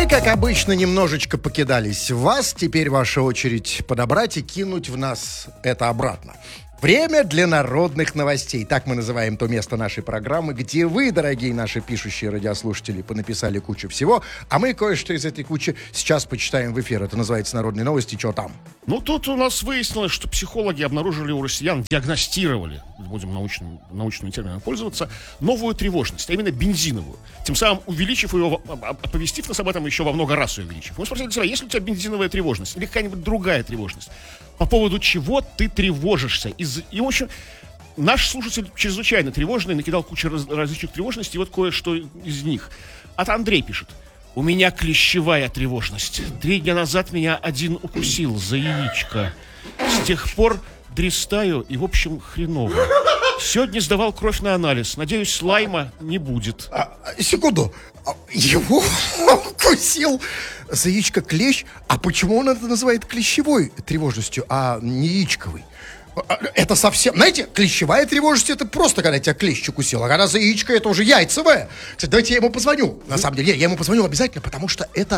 Мы, как обычно, немножечко покидались в вас. Теперь ваша очередь подобрать и кинуть в нас это обратно. Время для народных новостей. Так мы называем то место нашей программы, где вы, дорогие наши пишущие радиослушатели, понаписали кучу всего, а мы кое-что из этой кучи сейчас почитаем в эфир. Это называется «Народные новости». Что там? Ну, тут у нас выяснилось, что психологи обнаружили у россиян, диагностировали, будем научным термином пользоваться, новую тревожность, а именно бензиновую. Тем самым увеличив ее, оповестив нас об этом еще во много раз увеличив. Мы спросили себя, есть ли у тебя бензиновая тревожность или какая-нибудь другая тревожность? По поводу чего ты тревожишься? И, в общем, наш слушатель чрезвычайно тревожный, накидал кучу различных тревожностей, и вот кое-что из них. От Андрей пишет. У меня клещевая тревожность. 3 дня назад меня один укусил за яичко. С тех пор дрестаю и, в общем, хреново. Сегодня сдавал кровь на анализ. Надеюсь, лайма не будет. Секунду. Его укусил за яичко клещ. А почему он это называет клещевой тревожностью, а не яичковой? Это совсем... Знаете, клещевая тревожность — это просто когда тебя клещ укусил. А когда за яичко — это уже яйцевая. Кстати, давайте я ему позвоню. На самом деле, я ему позвоню обязательно, потому что это...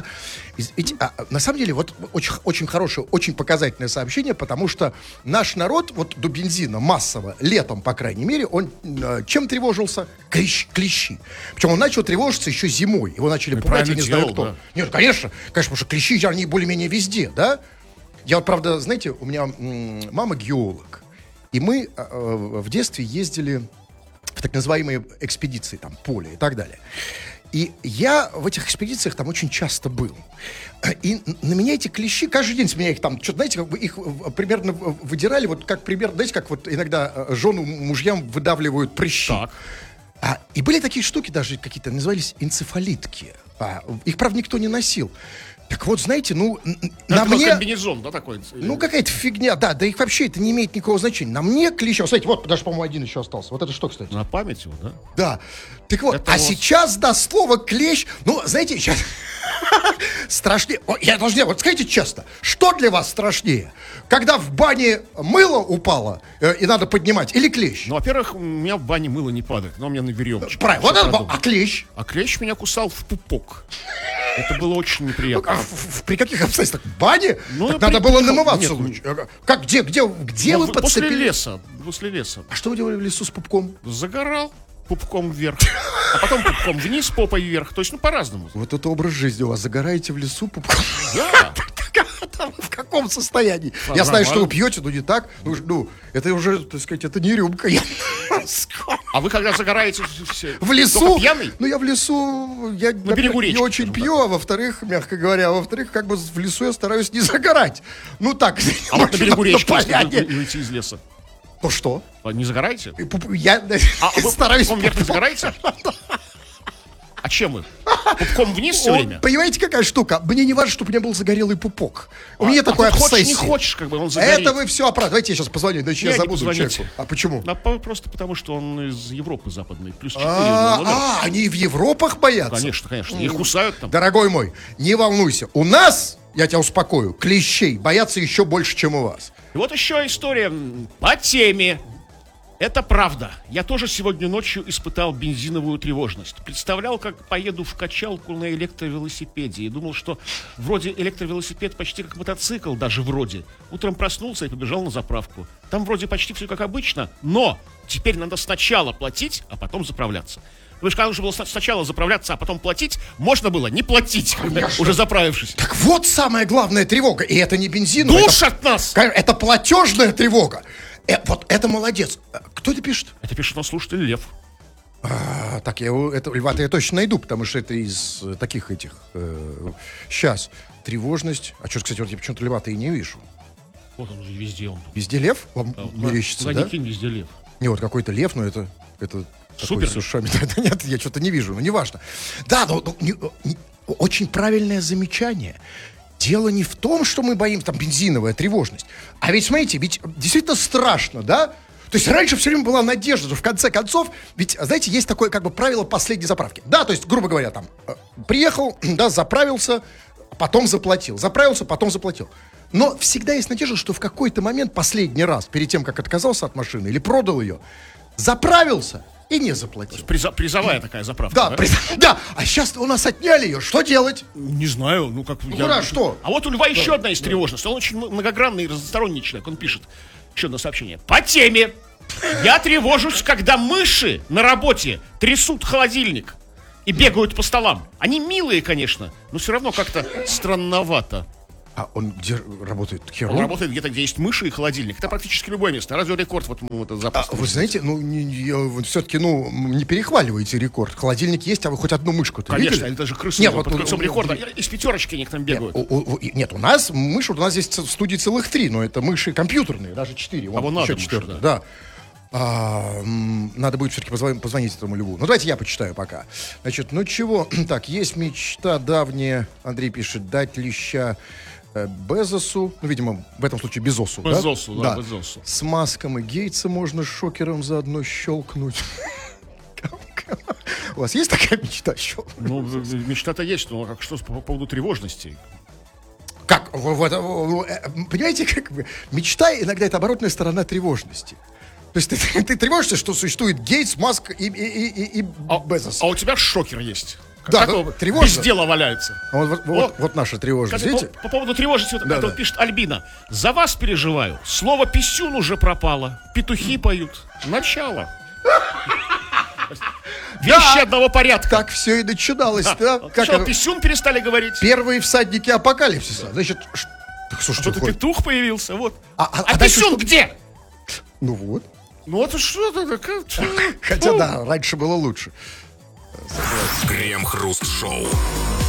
на самом деле, вот очень, очень хорошее, очень показательное сообщение, потому что наш народ, вот до бензина массово, летом, по крайней мере, он чем тревожился? Клещи. Причем он начал тревожиться еще зимой. Его начали пугать, я не знаю кто. Да. Нет, конечно, потому что клещи, они более-менее везде, да? Я вот, правда, знаете, у меня мама геолог, и мы в детстве ездили в так называемые экспедиции, там, поле и так далее. И я в этих экспедициях там очень часто был. И на меня эти клещи, каждый день с меня их там, что-то, знаете, как бы их примерно выдирали, вот как примерно, знаете, как вот иногда жены мужьям выдавливают прыщи. Так. И были такие штуки даже какие-то, назывались энцефалитки. Их, правда, никто не носил. Так вот, знаете, на мне... комбинезон, да, такой? Ну, какая-то фигня, да их вообще это не имеет никакого значения. На мне клещ... Смотрите, вот, даже, по-моему, один еще остался. Вот это что, кстати? На память его, да? Да. Так вот, это сейчас, да, слово клещ... Ну, знаете, сейчас... Страшнее... Вот скажите честно, что для вас страшнее? Когда в бане мыло упало, и надо поднимать, или клещ? Ну, во-первых, у меня в бане мыло не падает, но у меня на веревочке. Правильно, вот это... А клещ? А клещ меня кусал в пупок. Это было очень неприятно. При каких обстоятельствах? В бане? Ну, надо было намываться лучше. Как, где вы подцепили? Возле леса. А что вы делали в лесу с пупком? Загорал пупком вверх, а потом пупком вниз, попой вверх. То есть, по-разному. Вот это образ жизни у вас. Загораете в лесу пупком? Да. В каком состоянии? Я знаю, что вы пьете, но не так. Ну, это уже, так сказать, это не рюмка. А вы когда загораете в лесу? Пьяный? Ну, я в лесу, я не очень пью, а во-вторых, мягко говоря, как бы в лесу я стараюсь не загорать. Ну, так. А вот на берегу речки, если выйти из леса. То что? Не загораете? Я стараюсь... Пупком вверх не загораете? А чем вы? Пупком вниз все время? Понимаете, какая штука? Мне не важно, чтобы у меня был загорелый пупок. У меня такое обсессия. Не хочешь, как бы он загорит. Это вы все оправдываете. Давайте я сейчас позвоню, иначе я забуду человеку. А почему? Просто потому, что он из Европы западной. Плюс 4. Они в Европах боятся? Конечно. Их кусают там. Дорогой мой, не волнуйся. У нас, я тебя успокою, клещей боятся еще больше, чем у вас. И вот еще история по теме. Это правда. Я тоже сегодня ночью испытал бензиновую тревожность. Представлял, как поеду в качалку на электровелосипеде. И думал, что вроде электровелосипед почти как мотоцикл, даже вроде. Утром проснулся и побежал на заправку. Там вроде почти все как обычно, но теперь надо сначала платить, а потом заправляться. Потому что когда нужно было сначала заправляться, а потом платить, можно было не платить, уже заправившись. Так вот самая главная тревога. И это не бензиновая. Душат нас! Это платежная тревога. Вот это молодец. Кто это пишет? Это пишет наш слушатель Лев. Так, Льва-то я точно найду, потому что это из таких этих... Сейчас. Тревожность. А что, кстати, вот я почему-то Льва-то и не вижу. Вот он же везде. Везде лев? Вам мерещится, да? Везде лев. Не, вот какой-то лев, но это супер. С ушами. Нет, я что-то не вижу, но неважно. Да, но очень правильное замечание. Дело не в том, что мы боимся, там, бензиновая тревожность. А ведь, смотрите, ведь действительно страшно, да? То есть раньше все время была надежда, что в конце концов, ведь, знаете, есть такое, как бы, правило последней заправки. Да, то есть, грубо говоря, там, приехал, да, заправился, потом заплатил. Заправился, потом заплатил. Но всегда есть надежда, что в какой-то момент, последний раз, перед тем, как отказался от машины или продал ее, заправился, и не заплатил. Призовая такая заправка. Да, да, а сейчас у нас отняли ее, что делать? Не знаю, ну как... что? А вот у Льва еще одна есть тревожность. Он очень многогранный и разносторонний человек. Он пишет еще одно сообщение. По теме. Я тревожусь, когда мыши на работе трясут холодильник и бегают по столам. Они милые, конечно, но все равно как-то странновато. А он где работает? Он работает где-то, где есть мыши и холодильник. Это практически любое место. Разве рекорд вот это запас? Вы знаете, все-таки, не перехваливайте рекорд. Холодильник есть, а вы хоть одну мышку-то Конечно, видели? это же крысы. Нет, под кольцом рекорда. Из пятерочки они к нам бегают. Нет, у нас мыши, у нас есть в студии целых 3, но это мыши компьютерные, даже 4. А вон надо еще 4, мыши, да. Надо будет все-таки позвонить этому Льву. Ну, давайте я почитаю пока. Значит, чего? Так, есть мечта давняя, Андрей пишет, дать леща Безосу, видимо, в этом случае Безосу, Безосу, да? Безосу. С Маском и Гейтса можно шокером заодно щелкнуть. У вас есть такая мечта щелкнуть? Ну, мечта-то есть, но что по поводу тревожности? Как? Понимаете, как бы мечта иногда это оборотная сторона тревожности. То есть ты тревожишься, что существует Гейтс, Маск и Безос. А у тебя шокер есть. Да, тревожно. Без дела валяется. Вот наша тревожность. Видите? По поводу тревожности, это пишет Альбина. За вас переживаю. Слово писюн уже пропало. Петухи поют. Начало. Вещи одного порядка. Так все и начиналось, да? Как писюн перестали говорить. Первые всадники апокалипсиса. Значит, что-то петух появился, вот. А дальше писюн где? Ну вот. Ну это что-то. Хотя да, раньше было лучше. Крем-хруст-шоу.